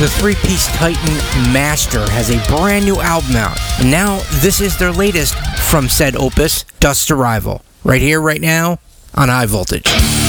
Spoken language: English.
The three-piece Titan Master has a brand new album out, and now this is their latest from said opus, Dust Arrival, right here, right now, on High Voltage.